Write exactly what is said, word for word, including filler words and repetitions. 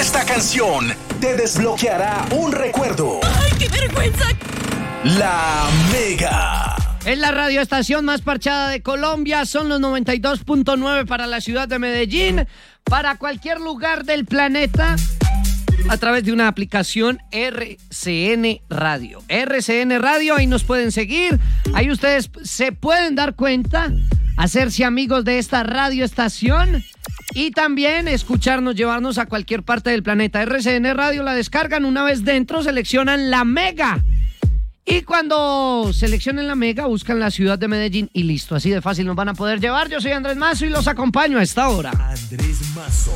Esta canción te desbloqueará un recuerdo. ¡Ay, qué vergüenza! La Mega. Es la radioestación más parchada de Colombia. Son los noventa y dos punto nueve para la ciudad de Medellín. Para cualquier lugar del planeta. A través de una aplicación R C N Radio. R C N Radio, ahí nos pueden seguir. Ahí ustedes se pueden dar cuenta, hacerse amigos de esta radioestación y también escucharnos, llevarnos a cualquier parte del planeta. R C N Radio la descargan, una vez dentro seleccionan la Mega. Y cuando seleccionen la Mega, buscan la ciudad de Medellín y listo. Así de fácil nos van a poder llevar. Yo soy Andrés Mazo y los acompaño a esta hora. Andrés Mazo.